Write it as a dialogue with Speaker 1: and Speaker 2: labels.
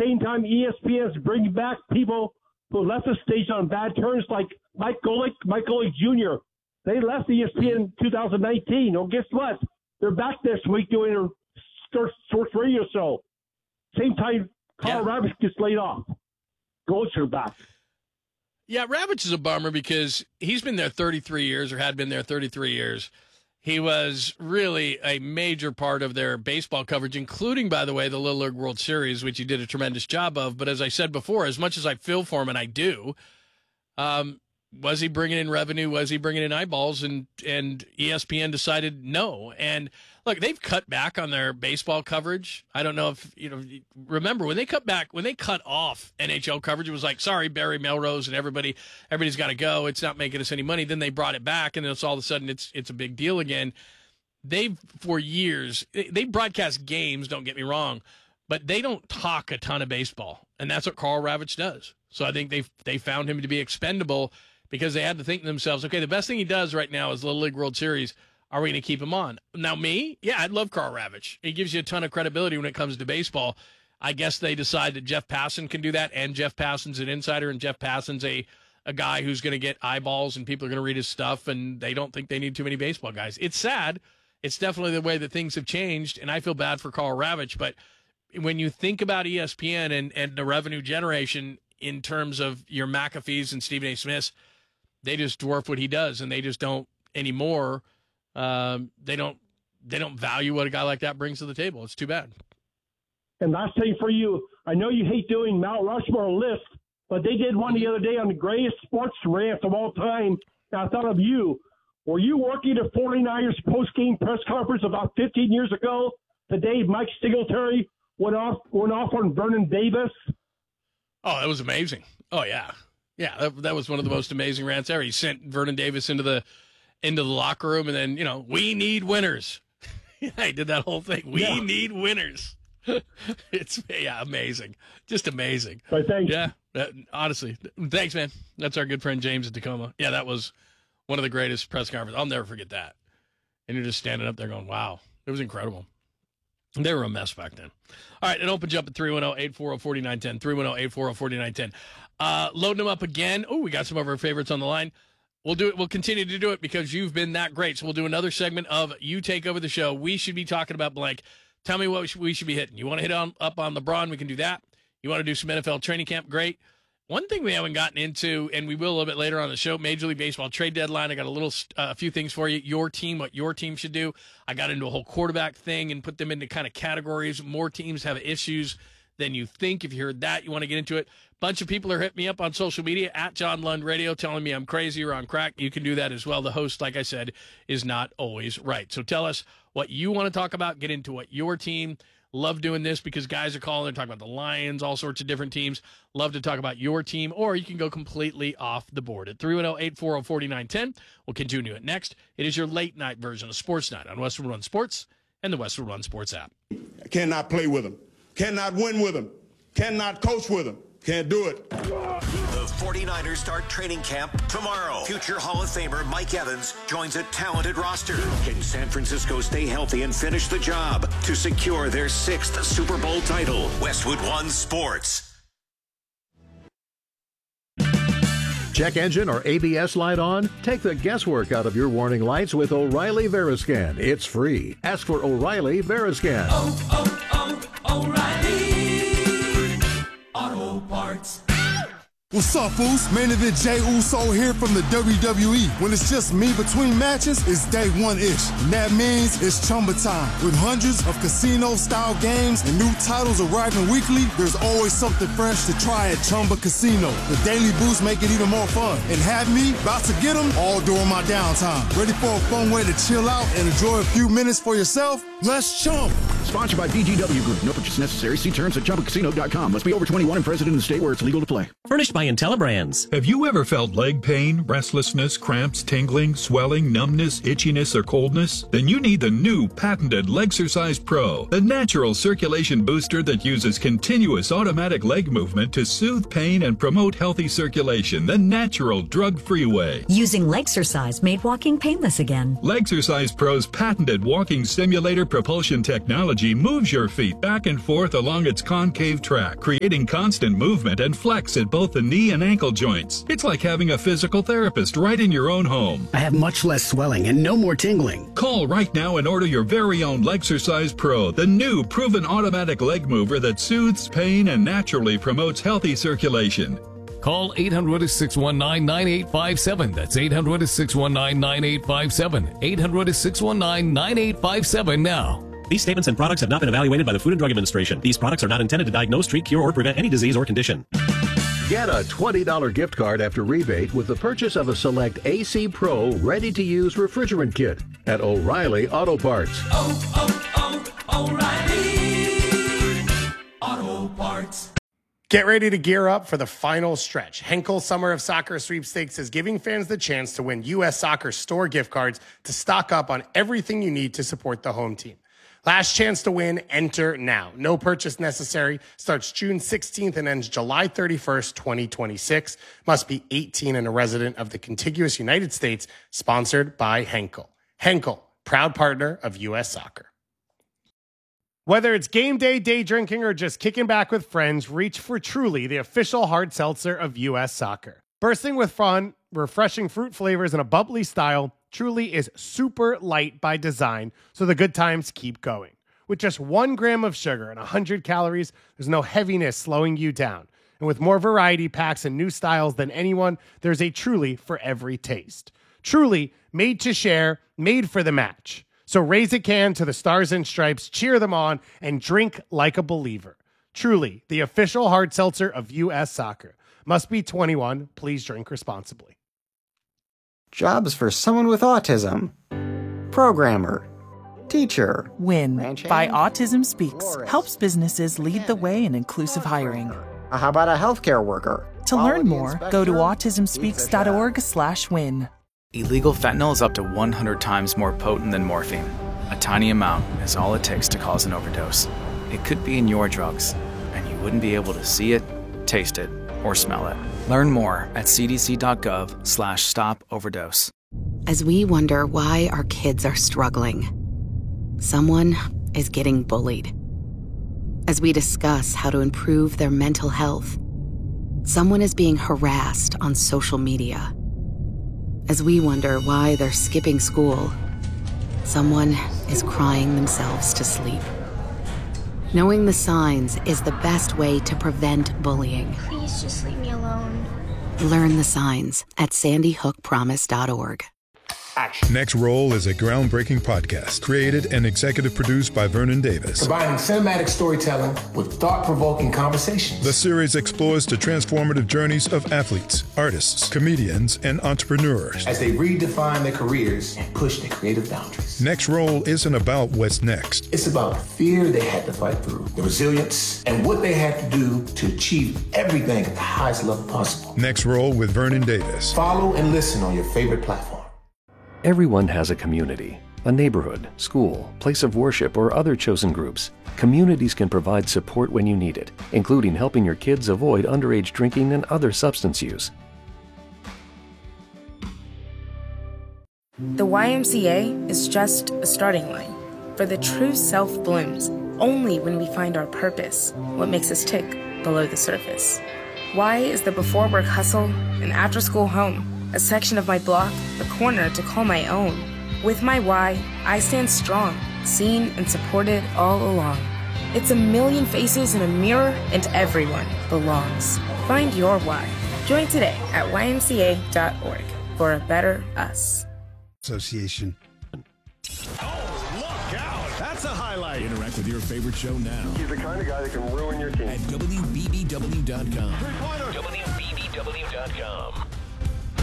Speaker 1: same time, ESPN is bringing back people who left the station on bad terms, like Mike Golick Jr. They left ESPN in 2019. Well, guess what? They're back this week doing a sports radio show. Same time, Carl Ravitch gets laid off. Golick's are back.
Speaker 2: Yeah, Ravitch is a bummer because he's been there 33 years or had been there 33 years. He was really a major part of their baseball coverage, including, by the way, the Little League World Series, which he did a tremendous job of. But as I said before, as much as I feel for him, and I do, was he bringing in revenue? Was he bringing in eyeballs? And ESPN decided no. And look, they've cut back on their baseball coverage. I don't know if, remember when they cut off NHL coverage, it was like, sorry, Barry Melrose and everybody's got to go. It's not making us any money. Then they brought it back, and then all of a sudden it's a big deal again. For years, they broadcast games, don't get me wrong, but they don't talk a ton of baseball. And that's what Carl Ravitch does. So I think they found him to be expendable because they had to think to themselves, okay, the best thing he does right now is Little League World Series. Are we going to keep him on? Now, I'd love Carl Ravitch. He gives you a ton of credibility when it comes to baseball. I guess they decide that Jeff Passan can do that, and Jeff Passan's an insider, and Jeff Passan's a guy who's going to get eyeballs, and people are going to read his stuff, and they don't think they need too many baseball guys. It's sad. It's definitely the way that things have changed, and I feel bad for Carl Ravitch. But when you think about ESPN and the revenue generation in terms of your McAfee's and Stephen A. Smith's, they just dwarf what he does, and they just don't anymore. They don't value what a guy like that brings to the table. It's too bad.
Speaker 1: And last thing for you, I know you hate doing Mount Rushmore lists, but they did one the other day on the greatest sports rants of all time. And I thought of you. Were you working at 49ers post-game press conference about 15 years ago, the day Mike Singletary went off on Vernon Davis?
Speaker 2: Oh, that was amazing. Oh, yeah. Yeah, that was one of the most amazing rants ever. He sent Vernon Davis into the locker room, and then, we need winners. I did that whole thing. We need winners. It's amazing. Just amazing.
Speaker 1: Right, thanks.
Speaker 2: Yeah, honestly. Thanks, man. That's our good friend James in Tacoma. Yeah, that was one of the greatest press conferences. I'll never forget that. And you're just standing up there going, wow. It was incredible. They were a mess back then. All right, it opens up at 310-840-4910, 310-840-4910. Loading them up again. Oh, we got some of our favorites on the line. We'll do it. We'll continue to do it because you've been that great. So we'll do another segment of You Take Over the Show. We should be talking about blank. Tell me what we should be hitting. You want to hit up on LeBron? We can do that. You want to do some NFL training camp? Great. One thing we haven't gotten into, and we will a little bit later on the show, Major League Baseball trade deadline. I got a few things for you. Your team, what your team should do. I got into a whole quarterback thing and put them into kind of categories. More teams have issues than you think. If you heard that, you want to get into it. Bunch of people are hitting me up on social media at John Lund Radio telling me I'm crazy or on crack. You can do that as well. The host, like I said, is not always right. So tell us what you want to talk about. Get into what your team. Love doing this because guys are calling. They're talking about the Lions, all sorts of different teams. Love to talk about your team, or you can go completely off the board at 310-840-4910. We'll continue it next. It is your late night version of Sports Night on Westwood One Sports and the Westwood One Sports app.
Speaker 3: I cannot play with them. Cannot win with them. Cannot coach with them. Can't do it.
Speaker 4: The 49ers start training camp tomorrow. Future Hall of Famer Mike Evans joins a talented roster. Can San Francisco stay healthy and finish the job to secure their 6th Super Bowl title? Westwood One Sports.
Speaker 5: Check engine or ABS light on? Take the guesswork out of your warning lights with O'Reilly Veriscan. It's free. Ask for O'Reilly Veriscan.
Speaker 6: O'Reilly Auto Parts.
Speaker 7: What's up, Foos? Main event Jey Uso here from the WWE. When it's just me between matches, it's day one-ish. And that means it's Chumba time. With hundreds of casino-style games and new titles arriving weekly, there's always something fresh to try at Chumba Casino. The daily boosts make it even more fun. And have me about to get them all during my downtime. Ready for a fun way to chill out and enjoy a few minutes for yourself? Let's chump.
Speaker 8: Sponsored by VGW Group. No purchase necessary. See terms at ChumbaCasino.com. Must be over 21 and present in the state where it's legal to play.
Speaker 9: Furnished by IntelliBrands.
Speaker 10: Have you ever felt leg pain, restlessness, cramps, tingling, swelling, numbness, itchiness, or coldness? Then you need the new patented Legsercise Pro, the natural circulation booster that uses continuous automatic leg movement to soothe pain and promote healthy circulation the natural drug-free way.
Speaker 11: Using Legsercise made walking painless again.
Speaker 10: Legsercise Pro's patented walking simulator propulsion technology technology moves your feet back and forth along its concave track, creating constant movement and flex at both the knee and ankle joints. It's like having a physical therapist right in your own home.
Speaker 6: I have much less swelling and no more tingling.
Speaker 10: Call right now and order your very own Legsercise Pro, the new proven automatic leg mover that soothes pain and naturally promotes healthy circulation.
Speaker 9: Call 800-619-9857. That's 800-619-9857. 800-619-9857 now.
Speaker 11: These statements and products have not been evaluated by the Food and Drug Administration. These products are not intended to diagnose, treat, cure, or prevent any disease or condition.
Speaker 5: Get a $20 gift card after rebate with the purchase of a select AC Pro ready-to-use refrigerant kit at O'Reilly Auto Parts.
Speaker 12: O'Reilly Auto Parts.
Speaker 13: Get ready to gear up for the final stretch. Henkel Summer of Soccer Sweepstakes is giving fans the chance to win U.S. Soccer store gift cards to stock up on everything you need to support the home team. Last chance to win, enter now. No purchase necessary. Starts June 16th and ends July 31st, 2026. Must be 18 and a resident of the contiguous United States. Sponsored by Henkel. Henkel, proud partner of U.S. Soccer. Whether it's game day, day drinking, or just kicking back with friends, reach for Truly, the official hard seltzer of U.S. Soccer. Bursting with fun, refreshing fruit flavors, and a bubbly style, Truly is super light by design, so the good times keep going. With just 1 gram of sugar and 100 calories, there's no heaviness slowing you down. And with more variety packs and new styles than anyone, there's a Truly for every taste. Truly, made to share, made for the match. So raise a can to the Stars and Stripes, cheer them on, and drink like a believer. Truly, the official hard seltzer of U.S. Soccer. Must be 21. Please drink responsibly.
Speaker 14: Jobs for someone with autism. Programmer. Teacher.
Speaker 15: WIN by Autism Speaks helps businesses lead the way in inclusive hiring.
Speaker 14: How about a healthcare worker?
Speaker 15: To learn more, go to autismspeaks.org/win.
Speaker 16: Illegal fentanyl is up to 100 times more potent than morphine. A tiny amount is all it takes to cause an overdose. It could be in your drugs, and you wouldn't be able to see it, taste it, or smell it. Learn more at cdc.gov/stop-overdose.
Speaker 17: As we wonder why our kids are struggling, someone is getting bullied. As we discuss how to improve their mental health, someone is being harassed on social media. As we wonder why they're skipping school, someone is crying themselves to sleep. Knowing the signs is the best way to prevent bullying.
Speaker 18: Please just leave me alone.
Speaker 17: Learn the signs at sandyhookpromise.org.
Speaker 19: Next Roll is a groundbreaking podcast created and executive produced by Vernon Davis.
Speaker 20: Combining cinematic storytelling with thought-provoking conversations.
Speaker 19: The series explores the transformative journeys of athletes, artists, comedians, and entrepreneurs
Speaker 20: as they redefine their careers and push their creative boundaries.
Speaker 19: Next Roll isn't about what's next.
Speaker 20: It's about the fear they had to fight through, the resilience, and what they had to do to achieve everything at the highest level possible.
Speaker 19: Next Roll with Vernon Davis.
Speaker 20: Follow and listen on your favorite platform.
Speaker 21: Everyone has a community, a neighborhood, school, place of worship, or other chosen groups. Communities can provide support when you need it, including helping your kids avoid underage drinking and other substance use.
Speaker 22: The YMCA is just a starting line, for the true self blooms only when we find our purpose, what makes us tick below the surface. Y is the before work hustle and after school home. A section of my block, a corner to call my own. With my why, I stand strong, seen and supported all along. It's a million faces in a mirror, and everyone belongs. Find your why. Join today at ymca.org for a better us.
Speaker 23: Association.
Speaker 24: Oh, look out! That's a highlight.
Speaker 25: Interact with your favorite show now.
Speaker 26: He's the kind of guy that can ruin your team.
Speaker 25: At WBBW.com.
Speaker 24: WBBW.com.